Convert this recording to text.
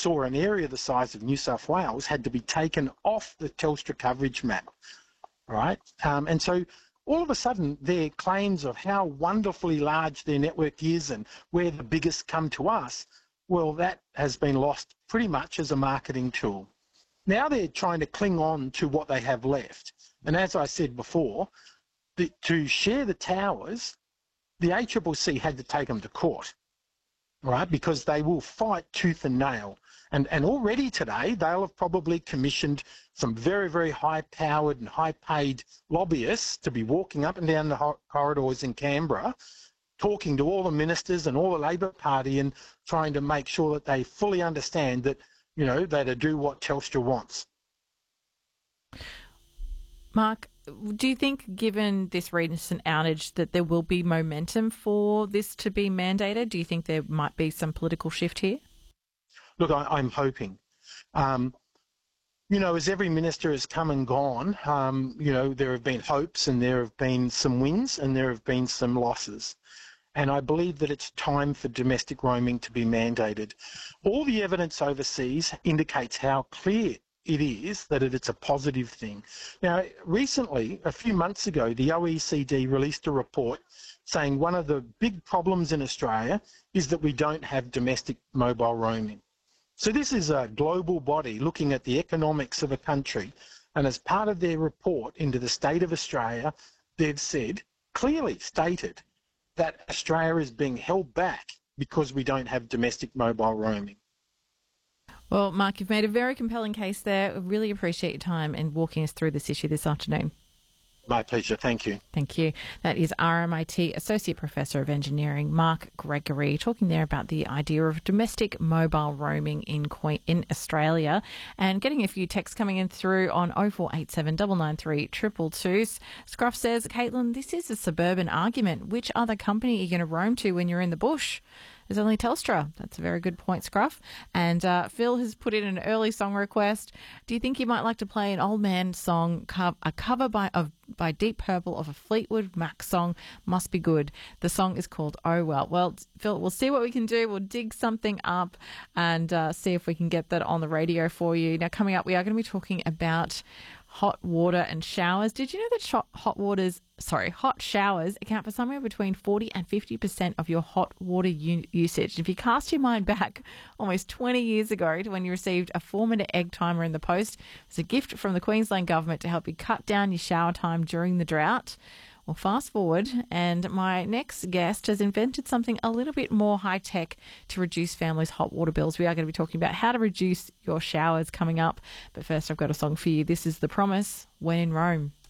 saw an area the size of New South Wales had to be taken off the Telstra coverage map, right? And so all of a sudden, their claims of how wonderfully large their network is and where the biggest come to us, well, that has been lost pretty much as a marketing tool. Now they're trying to cling on to what they have left. And as I said before, to share the towers, the ACCC had to take them to court, right? Because they will fight tooth and nail. And already today, they'll have probably commissioned some very, very high-powered and high-paid lobbyists to be walking up and down the corridors in Canberra, talking to all the ministers and all the Labor Party and trying to make sure that they fully understand that, you know, they're to do what Telstra wants. Mark, do you think, given this recent outage, that there will be momentum for this to be mandated? Do you think there might be some political shift here? Look, I'm hoping. You know, as every minister has come and gone, you know, there have been hopes and there have been some wins and there have been some losses. And I believe that it's time for domestic roaming to be mandated. All the evidence overseas indicates how clear it is that it's a positive thing. Now, recently, a few months ago, the OECD released a report saying one of the big problems in Australia is that we don't have domestic mobile roaming. So this is a global body looking at the economics of a country, and as part of their report into the state of Australia, they've said, clearly stated, that Australia is being held back because we don't have domestic mobile roaming. Well, Mark, you've made a very compelling case there. I really appreciate your time and walking us through this issue this afternoon. My pleasure. Thank you. Thank you. That is RMIT Associate Professor of Engineering, Mark Gregory, talking there about the idea of domestic mobile roaming in Australia, and getting a few texts coming in through on 0487 993 222. Scruff says, Caitlin, this is a suburban argument. Which other company are you going to roam to when you're in the bush? There's only Telstra. That's a very good point, Scruff. And Phil has put in an early song request. Do you think you might like to play an old man song, a cover by Deep Purple of a Fleetwood Mac song? Must be good. The song is called Oh Well. Well, Phil, we'll see what we can do. We'll dig something up and see if we can get that on the radio for you. Now, coming up, we are going to be talking about hot water and showers. Did you know that hot showers account for somewhere between 40 and 50% of your hot water usage? If you cast your mind back almost 20 years ago to when you received a 4-minute egg timer in the post, it's a gift from the Queensland government to help you cut down your shower time during the drought. Well, fast forward, and my next guest has invented something a little bit more high-tech to reduce families' hot water bills. We are going to be talking about how to reduce your showers coming up. But first, I've got a song for you. This is The Promise, When in Rome.